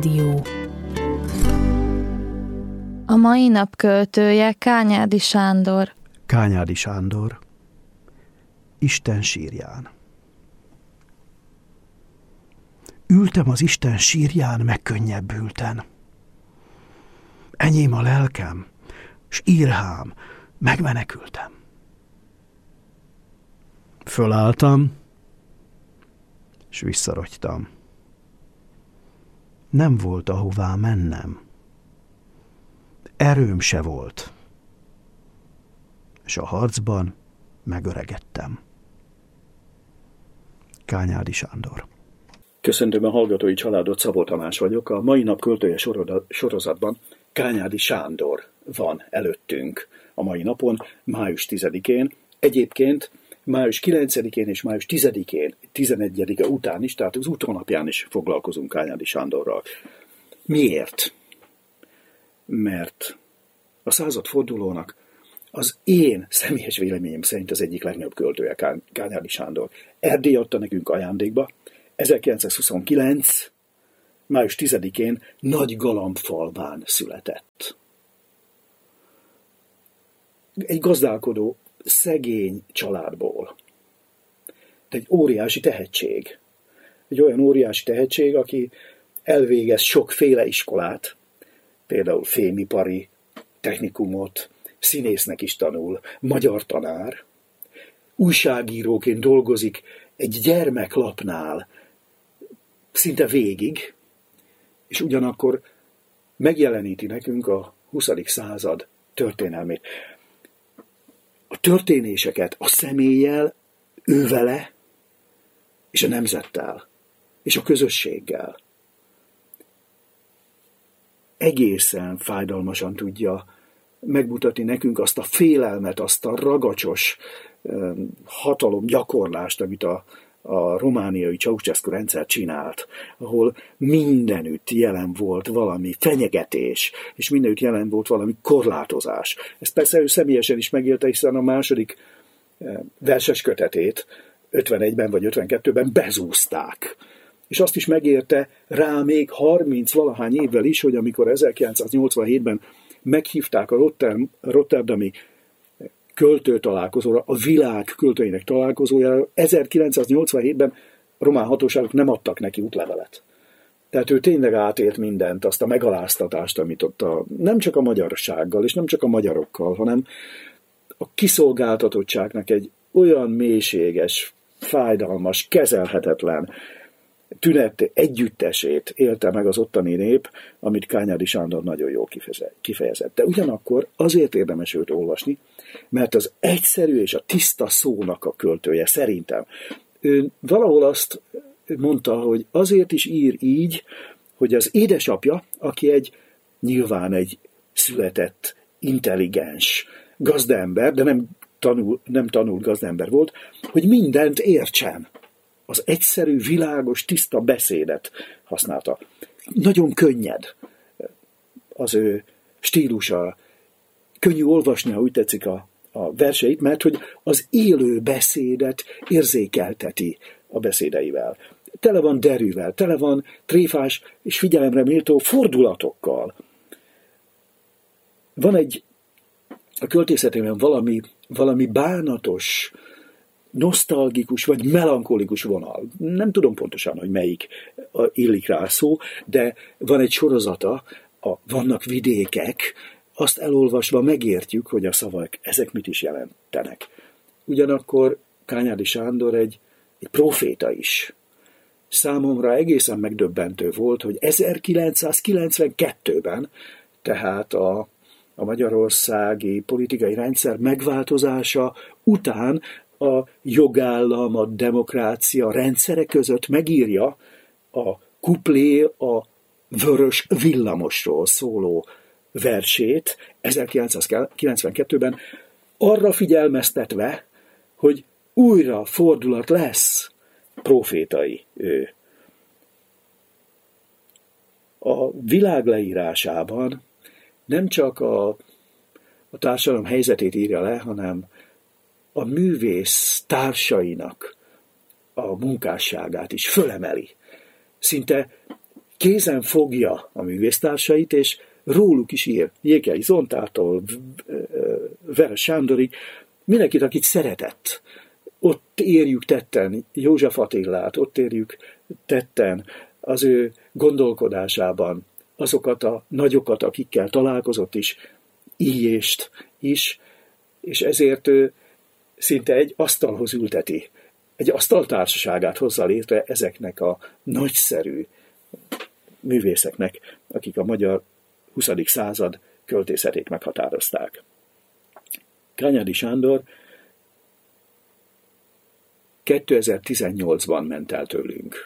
Dió. A mai nap költője Kányádi Sándor. Kányádi Sándor. Isten sírján. Ültem az Isten sírján megkönnyebbülten. Enyém a lelkem, s írhám, megmenekültem. Fölálltam, s visszarogytam. Nem volt ahová mennem. Erőm se volt, és a harcban megöregedtem. Kányádi Sándor. Köszöntöm a hallgatói családot, Szabó Tamás vagyok. A mai nap költője sorozatban Kányádi Sándor van előttünk a mai napon, május 10-én. Egyébként május 9-én és május 10-én, 11-e után is, tehát az útonapján is foglalkozunk Kányádi Sándorral. Miért? Mert a századfordulónak az én személyes véleményem szerint az egyik legnagyobb költője Kányádi Sándor. Erdély adta nekünk ajándékba, 1929. május 10-én Nagygalambfalván született. Egy gazdálkodó, szegény családból. De egy óriási tehetség. Egy olyan óriási tehetség, aki elvégez sokféle iskolát, például fémipari technikumot, színésznek is tanul, magyar tanár, újságíróként dolgozik egy gyermeklapnál szinte végig, és ugyanakkor megjeleníti nekünk a 20. század történelmét. A történéseket a személlyel, ővele, és a nemzettel, és a közösséggel egészen fájdalmasan tudja megmutatni nekünk azt a félelmet, azt a ragacsos hatalomgyakorlást, amit a romániai Ceausescu rendszer csinált, ahol mindenütt jelen volt valami fenyegetés, és mindenütt jelen volt valami korlátozás. Ezt persze ő személyesen is megélte, hiszen a második verses kötetét 51-ben vagy 52-ben bezúzták. És azt is megérte rá még 30-valahány évvel is, hogy amikor 1987-ben meghívták a rotterdami költőtalálkozóra, a világ költőinek találkozójára, 1987-ben román hatóságok nem adtak neki útlevelet. Tehát ő tényleg átélt mindent, azt a megaláztatást, amit ott nem csak a magyarsággal, és nem csak a magyarokkal, hanem a kiszolgáltatottságnak egy olyan mélységes, fájdalmas, kezelhetetlen tünet együttesét élte meg az ottani nép, amit Kányádi Sándor nagyon jól kifejezett. De ugyanakkor azért érdemes őt olvasni, mert az egyszerű és a tiszta szónak a költője szerintem. Ő valahol azt mondta, hogy azért is ír így, hogy az édesapja, aki nyilván egy született, intelligens gazdaember, de nem tanult gazdaember volt, hogy mindent értsen. Az egyszerű, világos, tiszta beszédet használta. Nagyon könnyed az ő stílusa. Könnyű olvasni, ha úgy tetszik a verseit, mert hogy az élő beszédet érzékelteti a beszédeivel. Tele van derűvel, tele van tréfás és figyelemre méltó fordulatokkal. Van a költészetében valami bánatos, nosztalgikus vagy melankolikus vonal. Nem tudom pontosan, hogy melyik illik rá szó, de van egy sorozata, vannak vidékek, azt elolvasva megértjük, hogy a szavak ezek mit is jelentenek. Ugyanakkor Kányádi Sándor egy proféta is. Számomra egészen megdöbbentő volt, hogy 1992-ben, tehát a magyarországi politikai rendszer megváltozása után a jogállam, a demokrácia rendszere között megírja a kuplé a Vörös villamosról szóló versét 1992-ben, arra figyelmeztetve, hogy újra fordulat lesz, profétai ő. A világ leírásában nem csak a társadalom helyzetét írja le, hanem a művész társainak a munkásságát is fölemeli. Szinte kézen fogja a művésztársait, és róluk is ír. Jékely Zontától Veres Sándorig, mindenkit, akit szeretett. Ott érjük tetten József Attilát, ott érjük tetten az ő gondolkodásában azokat a nagyokat, akikkel találkozott is, Íjést is, és ezért ő szinte egy asztalhoz ülteti, egy asztaltársaságát hozza létre ezeknek a nagyszerű művészeknek, akik a magyar 20. század költészetét meghatározták. Kányádi Sándor 2018-ban ment el tőlünk.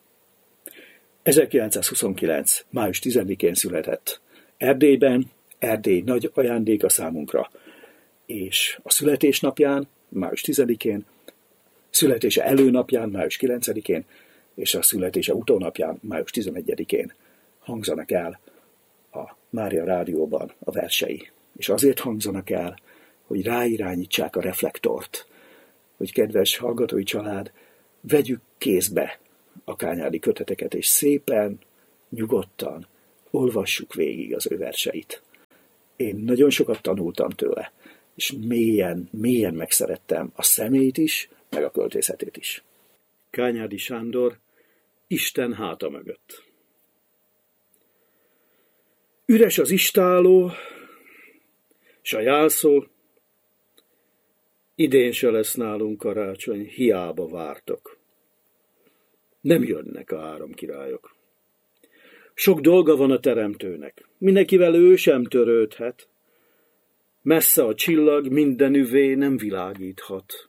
1929. május 10-én született Erdélyben, Erdély nagy ajándéka számunkra, és a születésnapján, május 10-én, születése előnapján, május 9-én, és a születése utónapján, május 11-én hangzanak el a Mária Rádióban a versei. És azért hangzanak el, hogy ráirányítsák a reflektort, hogy kedves hallgatói család, vegyük kézbe a Kányádi köteteket, és szépen, nyugodtan olvassuk végig az ő verseit. Én nagyon sokat tanultam tőle, és mélyen megszerettem a személyt is, meg a költészetét is. Kányádi Sándor, Isten háta mögött. Üres az istáló, s a jelszó, idén se lesz nálunk karácsony, hiába vártok. Nem jönnek a áramkirályok. Sok dolga van a teremtőnek, mindenkivel ő sem törődhet. Messze a csillag, minden üvé nem világíthat.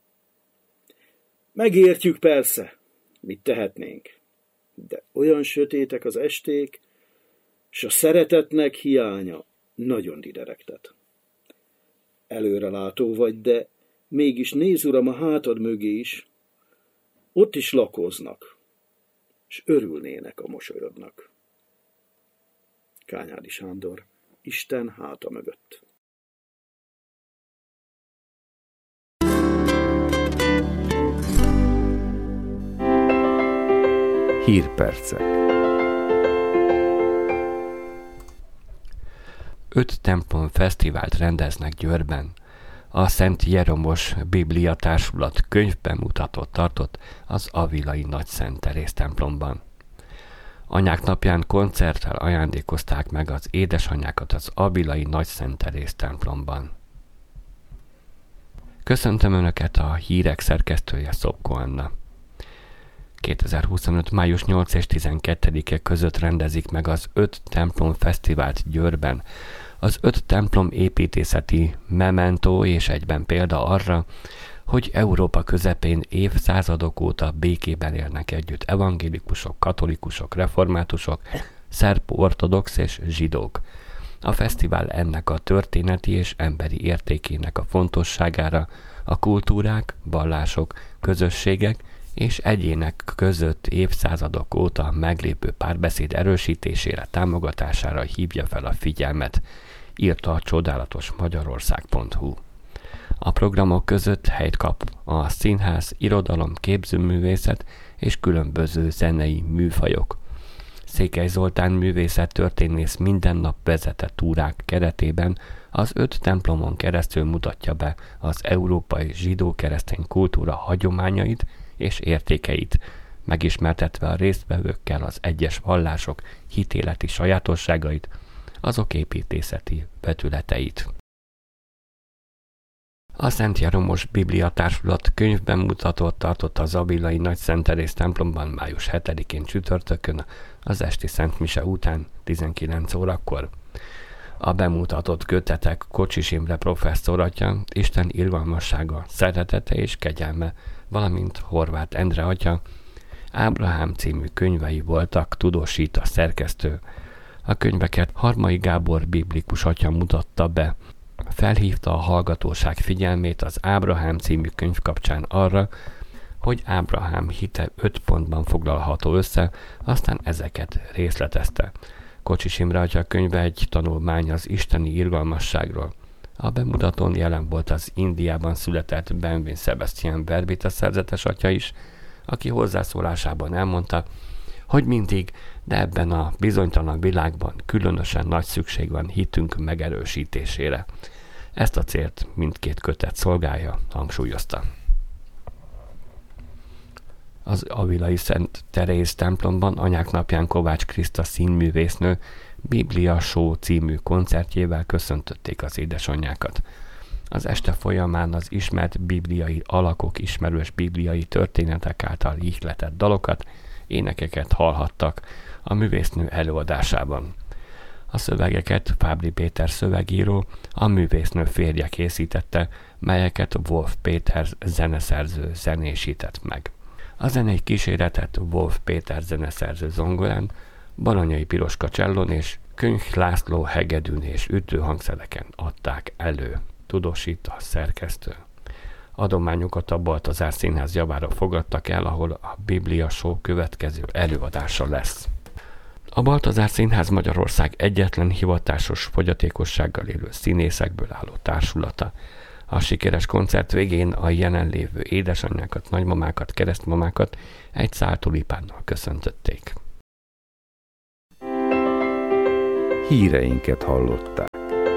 Megértjük persze, mit tehetnénk, de olyan sötétek az esték, s a szeretetnek hiánya nagyon diderektet. Előrelátó vagy, de mégis nézz, uram, a hátad mögé is, ott is lakoznak, s örülnének a mosolyodnak. Kányádi Sándor, Isten háta mögött. Hírpercek. 5 templom fesztivált rendeznek Győrben. A Szent Jeromos Biblia Társulat könyvbemutatót tartott az avilai Nagy Szent Teréz templomban. Anyák napján koncerttel ajándékozták meg az édesanyákat az avilai Nagy Szent Teréz templomban. Köszöntöm Önöket, a hírek szerkesztője Szopko Anna. 2025. május 8 és 12-e között rendezik meg az 5 templom fesztivált Győrben. Az 5 templom építészeti memento és egyben példa arra, hogy Európa közepén évszázadok óta békében élnek együtt evangélikusok, katolikusok, reformátusok, szerb-ortodox és zsidók. A fesztivál ennek a történeti és emberi értékének a fontosságára, a kultúrák, vallások, közösségek és egyének között évszázadok óta meglépő párbeszéd erősítésére, támogatására hívja fel a figyelmet, írta a csodálatos Magyarország.hu. A programok között helyt kap a színház, irodalom, képzőművészet és különböző zenei műfajok. Székely Zoltán művészettörténész minden nap vezetett túrák keretében az 5 templomon keresztül mutatja be az európai zsidó-keresztény kultúra hagyományait és értékeit, megismertetve a résztvevőkkel az egyes vallások hitéleti sajátosságait, azok építészeti vetületeit. A Szent Jeromos Biblia Társulat könyvbemutatót tartott az avilai Nagy Szent Teréz templomban május 7-én csütörtökön az esti Szent Mise után 19 órakor. A bemutatott kötetek Kocsis Imre professzor atya, Isten irgalmassága, szeretete és kegyelme, valamint Horváth Endre atya, Ábrahám című könyvei voltak, tudósít a szerkesztő. A könyveket Harmai Gábor biblikus atya mutatta be. Felhívta a hallgatóság figyelmét az Ábrahám című könyv kapcsán arra, hogy Ábrahám hite 5 pontban foglalható össze, aztán ezeket részletezte. Kocsis Imre atya könyve egy tanulmány az isteni irgalmasságról. A bemutatón jelen volt az Indiában született Benvin Sebastian Verbita szerzetes atya is, aki hozzászólásában elmondta, hogy mindig, de ebben a bizonytalan világban különösen nagy szükség van hitünk megerősítésére. Ezt a célt mindkét kötet szolgálja, hangsúlyozta. Az avilai Szent Teréz templomban Anyák napján Kovács Kriszta színművésznő Biblia Show című koncertjével köszöntötték az édesanyjákat. Az este folyamán az ismert bibliai alakok, ismerős bibliai történetek által ihletett dalokat, énekeket hallhattak a művésznő előadásában. A szövegeket Fábri Péter szövegíró, a művésznő férje készítette, melyeket Wolf Péter zeneszerző zenésített meg. A zenei kíséretet Wolf Péter zeneszerző zongorán, Baranyai Piroska csellón és Könyh László hegedűn és ütőhangszereken adták elő, tudósít a szerkesztő. Adományokat a Baltazár Színház javára fogadtak el, ahol a Biblia Show következő előadása lesz. A Baltazár Színház Magyarország egyetlen hivatásos fogyatékossággal élő színészekből álló társulata. A sikeres koncert végén a jelenlévő édesanyákat, nagymamákat, keresztmamákat egy szál tulipánnal köszöntötték. Híreinket hallották.